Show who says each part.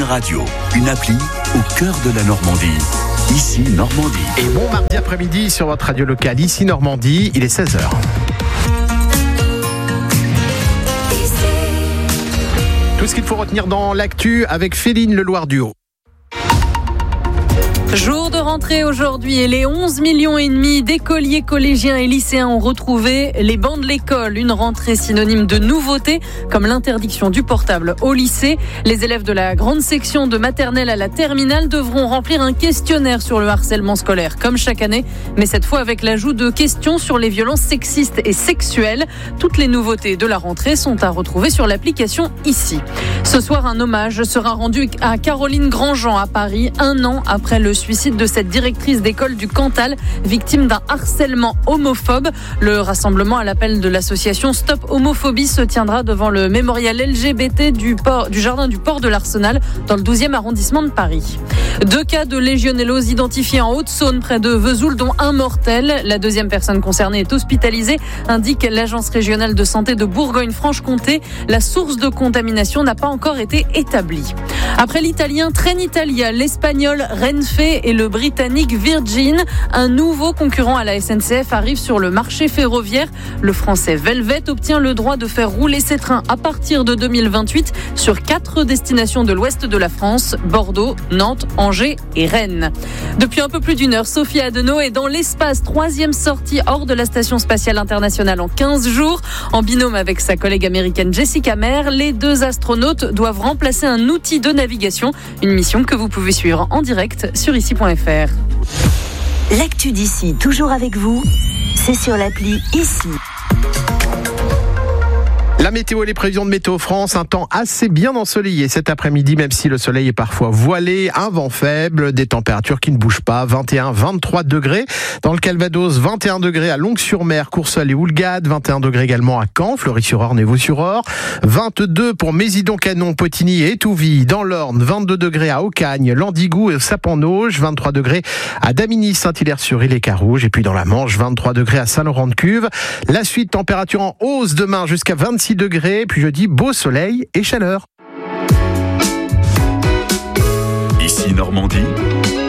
Speaker 1: radio, une appli au cœur de la Normandie. Ici Normandie.
Speaker 2: Et bon mardi après-midi sur votre radio locale, ici Normandie, il est 16h. Tout ce qu'il faut retenir dans l'actu avec Féline Leloir-Duhaut.
Speaker 3: Jour de rentrée aujourd'hui et les 11,5 millions d'écoliers collégiens et lycéens ont retrouvé les bancs de l'école. Une rentrée synonyme de nouveautés comme l'interdiction du portable au lycée. Les élèves de la grande section de maternelle à la terminale devront remplir un questionnaire sur le harcèlement scolaire comme chaque année, mais cette fois avec l'ajout de questions sur les violences sexistes et sexuelles. Toutes les nouveautés de la rentrée sont à retrouver sur l'application Ici. Ce soir, un hommage sera rendu à Caroline Grandjean à Paris, 1 an après le suicide de cette directrice d'école du Cantal, victime d'un harcèlement homophobe. Le rassemblement à l'appel de l'association Stop Homophobie se tiendra devant le mémorial LGBT du jardin du port de l'Arsenal dans le 12e arrondissement de Paris. 2 cas de légionellose identifiés en Haute-Saône près de Vesoul, dont un mortel. La deuxième personne concernée est hospitalisée, indique l'agence régionale de santé de Bourgogne-Franche-Comté. La source de contamination n'a pas encore été établie. Après l'italien Trenitalia, l'espagnol Renfe et le britannique Virgin, un nouveau concurrent à la SNCF arrive sur le marché ferroviaire. Le français Velvet obtient le droit de faire rouler ses trains à partir de 2028 sur 4 destinations de l'ouest de la France, Bordeaux, Nantes, Angers et Rennes. Depuis un peu plus d'1 heure, Sophie Adenau est dans l'espace, 3e sortie hors de la Station spatiale internationale en 15 jours. En binôme avec sa collègue américaine Jessica Meir, les 2 astronautes doivent remplacer un outil de navigation, une mission que vous pouvez suivre en direct sur ici.fr.
Speaker 4: L'actu d'ici, toujours avec vous, c'est sur l'appli Ici.
Speaker 2: La météo et les prévisions de Météo France, un temps assez bien ensoleillé cet après-midi, même si le soleil est parfois voilé, un vent faible, des températures qui ne bougent pas, 21-23 degrés. Dans le Calvados, 21 degrés à Longues-sur-Mer, Courseulles et Houlgate, 21 degrés également à Caen, Fleury-sur-Orne et Vaux-sur-Orge, 22 pour Mésidon-Canon, Potigny et Étouville. Dans l'Orne, 22 degrés à Aucagne, Landigou et Sapon-Auge, 23 degrés à Damigny, Saint-Hilaire-sur-Île et Carouge. Et puis dans la Manche, 23 degrés à Saint-Laurent-de-Cuve. La suite, température en hausse demain jusqu'à 26 degrés, puis jeudi, beau soleil et chaleur.
Speaker 1: Ici Normandie.